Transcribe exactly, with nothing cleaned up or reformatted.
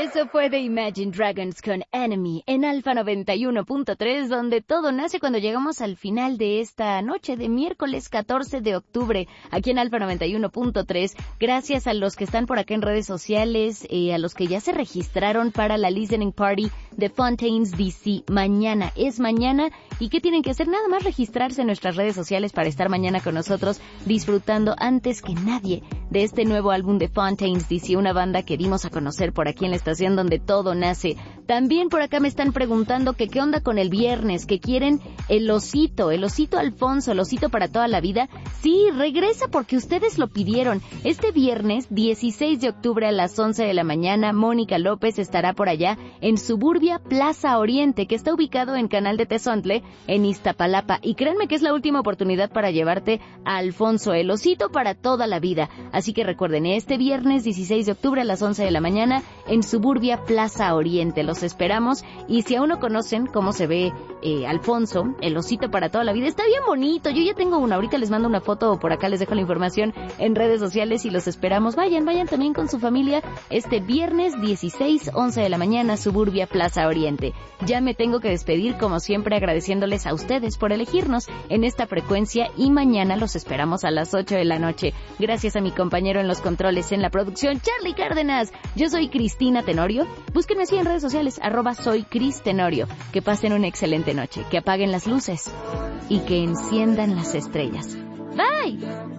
Eso fue de Imagine Dragons con Enemy en Alfa noventa y uno punto tres, donde todo nace cuando llegamos al final de esta noche de miércoles catorce de octubre, aquí en Alfa noventa y uno punto tres. Gracias a los que están por acá en redes sociales, eh, a los que ya se registraron para la listening party de Fontaines D C. Mañana es mañana, y ¿qué tienen que hacer? Nada más registrarse en nuestras redes sociales para estar mañana con nosotros disfrutando antes que nadie de este nuevo álbum de Fontaines D C, una banda que dimos a conocer por aquí en la estación donde todo nace. También por acá me están preguntando que qué onda con el viernes, que quieren el osito, el osito Alfonso, el osito para toda la vida. Sí, regresa porque ustedes lo pidieron. Este viernes dieciséis de octubre a las once de la mañana, Mónica López estará por allá en Suburbia Plaza Oriente, que está ubicado en Canal de Tezontle, en Iztapalapa. Y créanme que es la última oportunidad para llevarte a Alfonso, el osito para toda la vida. Así que recuerden, este viernes dieciséis de octubre a las once de la mañana en Suburbia Plaza Oriente. Los esperamos, y si aún no conocen cómo se ve eh, Alfonso, el osito para toda la vida, está bien bonito. Yo ya tengo una, ahorita les mando una foto, o por acá les dejo la información en redes sociales, y los esperamos. Vayan, vayan también con su familia este viernes dieciséis, once de la mañana, Suburbia Plaza Oriente. Ya me tengo que despedir, como siempre, agradeciéndoles a ustedes por elegirnos en esta frecuencia, y mañana los esperamos a las ocho de la noche. Gracias a mi compañero en los controles en la producción, Charlie Cárdenas. Yo soy Cristina Tenorio. Búsquenme así en redes sociales, arroba soy Cris Tenorio. Que pasen una excelente noche, que apaguen las luces y que enciendan las estrellas. Bye.